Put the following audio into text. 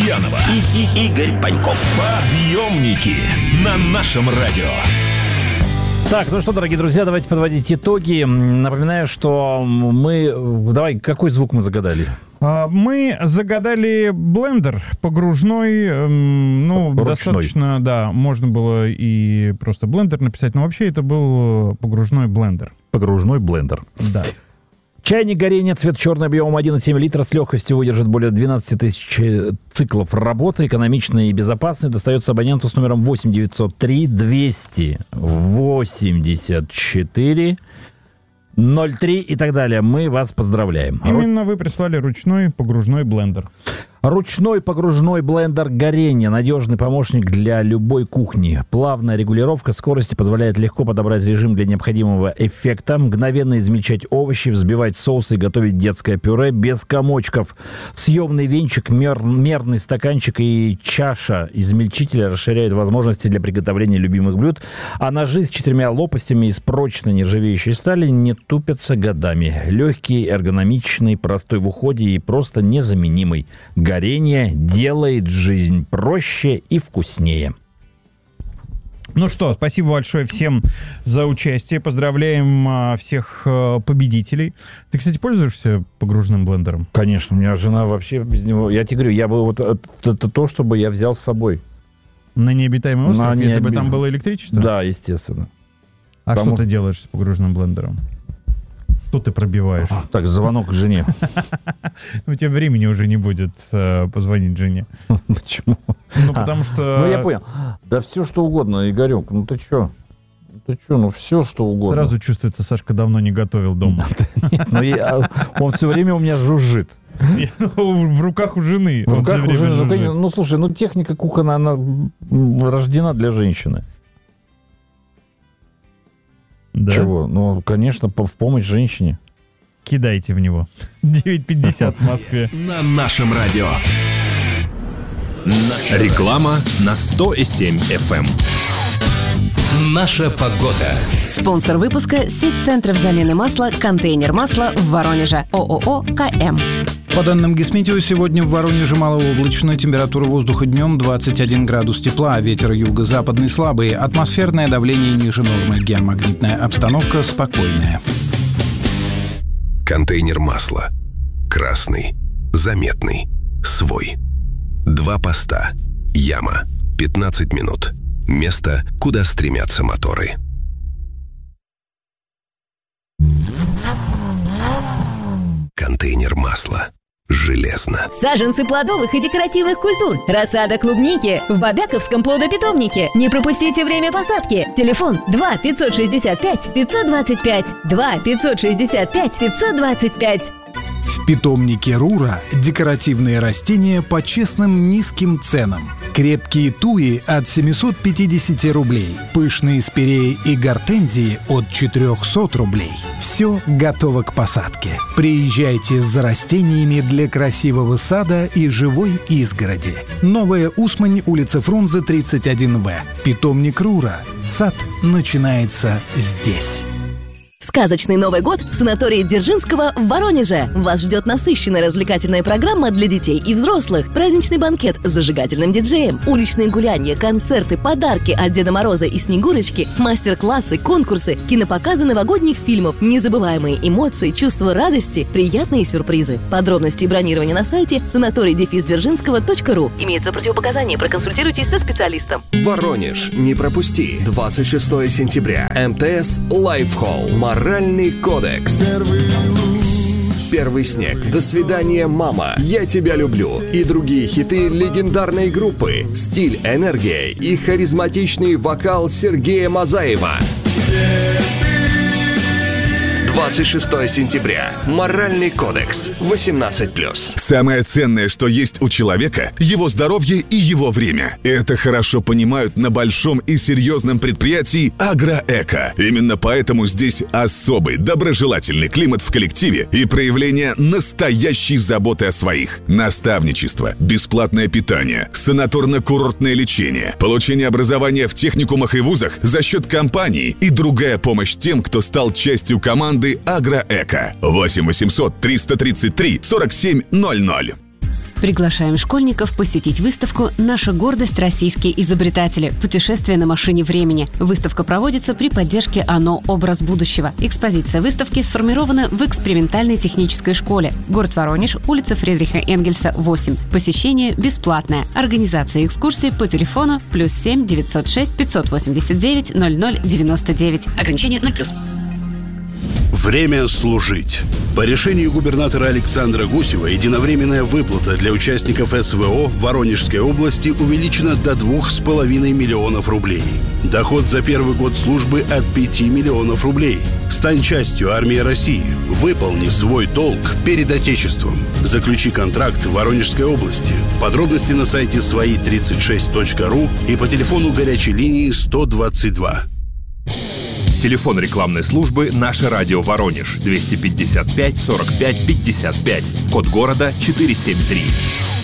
Лукьянова и Игорь Паньков. Подъемники на нашем радио. Так, ну что, дорогие друзья, давайте подводить итоги. Напоминаю, что Давай, какой звук мы загадали? Мы загадали блендер погружной. Ручной. Достаточно, да, можно было и просто блендер написать, но вообще это был погружной блендер. Погружной блендер. Да. Чайник горения, цвет черный, объемом 1,7 литра, с легкостью выдержит более 12 тысяч циклов работы, экономичный и безопасный. Достается абоненту с номером 8903 284 03 и так далее. Мы вас поздравляем. Именно вы прислали ручной погружной блендер. Ручной погружной блендер горения. Надежный помощник для любой кухни. Плавная регулировка скорости позволяет легко подобрать режим для необходимого эффекта. Мгновенно измельчать овощи, взбивать соусы и готовить детское пюре без комочков. Съемный венчик, мерный стаканчик и чаша измельчителя расширяют возможности для приготовления любимых блюд. А ножи с 4 лопастями из прочной нержавеющей стали не тупятся годами. Легкий, эргономичный, простой в уходе и просто незаменимый. Горение делает жизнь проще и вкуснее. Ну что, спасибо большое всем за участие. Поздравляем всех победителей. Ты, кстати, пользуешься погружным блендером? Конечно, у меня жена вообще без него... Я тебе говорю, я бы это то, чтобы я взял с собой. На необитаемый остров, если бы там было электричество? Да, естественно. А что ты делаешь с погружным блендером? Что ты пробиваешь? Так, звонок к жене. У тебя времени уже не будет позвонить жене. Почему? Потому что... Ну, я понял. Да все, что угодно, Игорек. Ну, ты чё? Ну, все, что угодно. Сразу чувствуется, Сашка давно не готовил дома. Нет, он все время у меня жужжит. В руках у жены. В руках у жены. Ну, слушай, техника кухонная, она рождена для женщины. Да. Чего? Ну, конечно, в помощь женщине. Кидайте в него. 9:50 в Москве. На нашем радио. Реклама на 100,7 FM. Наша погода. Спонсор выпуска — сеть центров замены масла «Контейнер масла» в Воронеже. ООО «КМ». По данным Гисметео, сегодня в Воронеже малооблачно, температура воздуха днем 21 градус тепла, ветер юго-западный слабый, атмосферное давление ниже нормы, геомагнитная обстановка спокойная. Контейнер масла. Красный. Заметный. Свой. 2 поста. Яма. 15 минут. Место, куда стремятся моторы. Контейнер масла. Железно. Саженцы плодовых и декоративных культур. Рассада клубники в Бобяковском плодопитомнике. Не пропустите время посадки. Телефон 2 565 525. 2 565 525. В питомнике Рура декоративные растения по честным низким ценам. Крепкие туи от 750 рублей. Пышные спиреи и гортензии от 400 рублей. Все готово к посадке. Приезжайте за растениями для красивого сада и живой изгороди. Новая Усмань, улица Фрунзе, 31В. Питомник Рура. Сад начинается здесь. Сказочный Новый год в санатории Дзержинского в Воронеже. Вас ждет насыщенная развлекательная программа для детей и взрослых. Праздничный банкет с зажигательным диджеем, уличные гуляния, концерты, подарки от Деда Мороза и Снегурочки, мастер-классы, конкурсы, кинопоказы новогодних фильмов, незабываемые эмоции, чувство радости, приятные сюрпризы. Подробности и бронирование на сайте санаторий-дзержинского.ру. Имеется противопоказание, проконсультируйтесь со специалистом. Воронеж, не пропусти. 26 сентября. МТС Лайфхолл. Моральный кодекс. Первый снег. До свидания, мама. Я тебя люблю. И другие хиты легендарной группы. Стиль, энергия и харизматичный вокал Сергея Мазаева. 26 сентября. Моральный кодекс. 18+. Самое ценное, что есть у человека – его здоровье и его время. Это хорошо понимают на большом и серьезном предприятии «Агроэко». Именно поэтому здесь особый доброжелательный климат в коллективе и проявление настоящей заботы о своих. Наставничество, бесплатное питание, санаторно-курортное лечение, получение образования в техникумах и вузах за счет компании и другая помощь тем, кто стал частью команды «Агроэко». 8 800 333 47 00. Приглашаем школьников посетить выставку «Наша гордость. Российские изобретатели. Путешествие на машине времени». Выставка проводится при поддержке ОНО «Образ будущего». Экспозиция выставки сформирована в экспериментальной технической школе. Город Воронеж, улица Фридриха Энгельса, 8. Посещение бесплатное. Организация экскурсии по телефону +7 906 589 0099. Ограничение 0+. Время служить. По решению губернатора Александра Гусева единовременная выплата для участников СВО в Воронежской области увеличена до 2,5 миллионов рублей. Доход за первый год службы от 5 миллионов рублей. Стань частью армии России. Выполни свой долг перед Отечеством. Заключи контракт в Воронежской области. Подробности на сайте свои36.ру и по телефону горячей линии 122. Телефон рекламной службы «Наше радио Воронеж» 255 45 55. Код города 473.